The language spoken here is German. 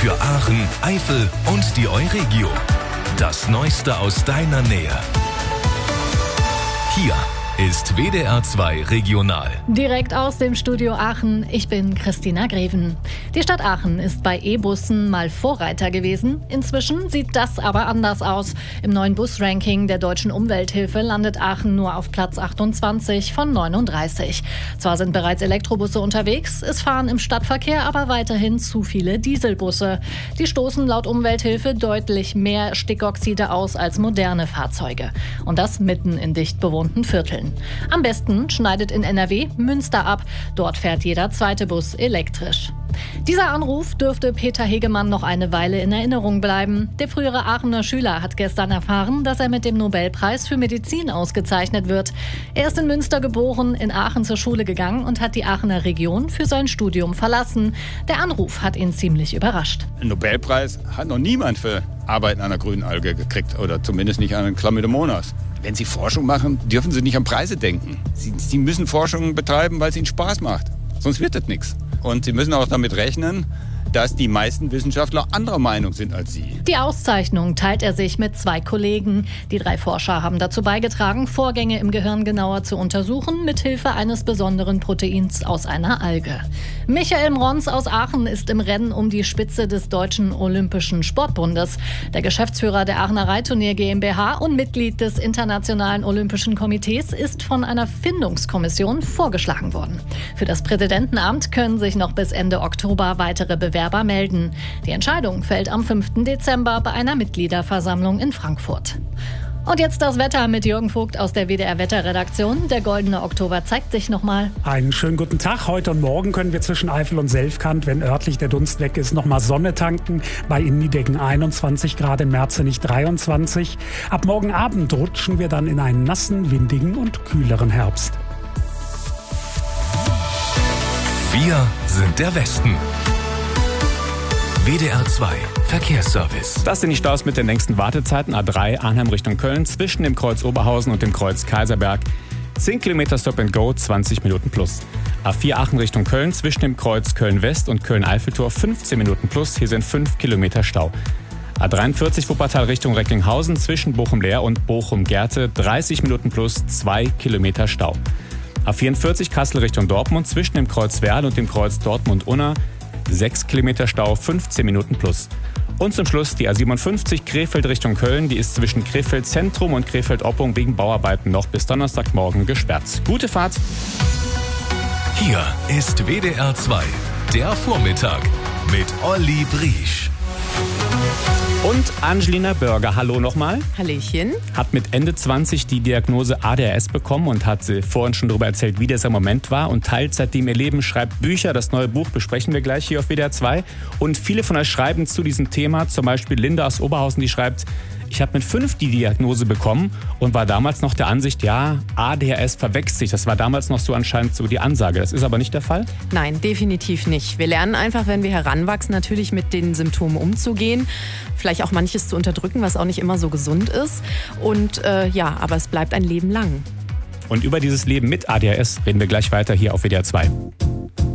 für Aachen, Eifel und die Euregio. Das Neueste aus deiner Nähe. Hier ist WDR 2 Regional. Direkt aus dem Studio Aachen, ich bin Christina Greven. Die Stadt Aachen ist bei E-Bussen mal Vorreiter gewesen. Inzwischen sieht das aber anders aus. Im neuen Busranking der Deutschen Umwelthilfe landet Aachen nur auf Platz 28 von 39. Zwar sind bereits Elektrobusse unterwegs, es fahren im Stadtverkehr aber weiterhin zu viele Dieselbusse. Die stoßen laut Umwelthilfe deutlich mehr Stickoxide aus als moderne Fahrzeuge. Und das mitten in dicht bewohnten Vierteln. Am besten schneidet in NRW Münster ab. Dort fährt jeder zweite Bus elektrisch. Dieser Anruf dürfte Peter Hegemann noch eine Weile in Erinnerung bleiben. Der frühere Aachener Schüler hat gestern erfahren, dass er mit dem Nobelpreis für Medizin ausgezeichnet wird. Er ist in Münster geboren, in Aachen zur Schule gegangen und hat die Aachener Region für sein Studium verlassen. Der Anruf hat ihn ziemlich überrascht. Einen Nobelpreis hat noch niemand für Arbeiten an der grünen Alge gekriegt oder zumindest nicht an Chlamydomonas. Wenn Sie Forschung machen, dürfen Sie nicht an Preise denken. Sie müssen Forschung betreiben, weil es Ihnen Spaß macht. Sonst wird das nichts. Und Sie müssen auch damit rechnen, dass die meisten Wissenschaftler anderer Meinung sind als Sie. Die Auszeichnung teilt er sich mit 2 Kollegen. Die 3 Forscher haben dazu beigetragen, Vorgänge im Gehirn genauer zu untersuchen, mithilfe eines besonderen Proteins aus einer Alge. Michael Mrons aus Aachen ist im Rennen um die Spitze des Deutschen Olympischen Sportbundes. Der Geschäftsführer der Aachener Reitturnier GmbH und Mitglied des Internationalen Olympischen Komitees ist von einer Findungskommission vorgeschlagen worden. Für das Präsidentenamt können sich noch bis Ende Oktober weitere Bewerber melden. Die Entscheidung fällt am 5. Dezember bei einer Mitgliederversammlung in Frankfurt. Und jetzt das Wetter mit Jürgen Vogt aus der WDR-Wetterredaktion. Der goldene Oktober zeigt sich nochmal. Einen schönen guten Tag. Heute und morgen können wir zwischen Eifel und Selfkant, wenn örtlich der Dunst weg ist, nochmal Sonne tanken. Bei Innenniedecken 21 Grad, in Merzenich 23. Ab morgen Abend rutschen wir dann in einen nassen, windigen und kühleren Herbst. Wir sind der Westen. WDR 2 Verkehrsservice. Das sind die Staus mit den längsten Wartezeiten. A3 Arnhem Richtung Köln zwischen dem Kreuz Oberhausen und dem Kreuz Kaiserberg. 10 Kilometer Stop and Go, 20 Minuten plus. A4 Aachen Richtung Köln zwischen dem Kreuz Köln-West und Köln-Eiffeltor 15 Minuten plus. Hier sind 5 Kilometer Stau. A43 Wuppertal Richtung Recklinghausen zwischen Bochum-Leer und Bochum-Gerte 30 Minuten plus, 2 Kilometer Stau. A44 Kassel Richtung Dortmund zwischen dem Kreuz Werl und dem Kreuz Dortmund-Unna 6 Kilometer Stau, 15 Minuten plus. Und zum Schluss die A57 Krefeld Richtung Köln. Die ist zwischen Krefeld Zentrum und Krefeld Oppung wegen Bauarbeiten noch bis Donnerstagmorgen gesperrt. Gute Fahrt! Hier ist WDR 2, der Vormittag mit Olli Briesch. Und Angelina Börger, hallo nochmal. Hallöchen. Hat mit Ende 20 die Diagnose ADHS bekommen und hat vorhin schon darüber erzählt, wie dieser Moment war und teilt seitdem ihr Leben, schreibt Bücher. Das neue Buch besprechen wir gleich hier auf WDR 2. Und viele von euch schreiben zu diesem Thema, zum Beispiel Linda aus Oberhausen, die schreibt: Ich habe mit 5 die Diagnose bekommen und war damals noch der Ansicht, ja, ADHS verwechselt sich. Das war damals noch so anscheinend so die Ansage. Das ist aber nicht der Fall? Nein, definitiv nicht. Wir lernen einfach, wenn wir heranwachsen, natürlich mit den Symptomen umzugehen. Vielleicht auch manches zu unterdrücken, was auch nicht immer so gesund ist. Und aber es bleibt ein Leben lang. Und über dieses Leben mit ADHS reden wir gleich weiter hier auf WDR 2.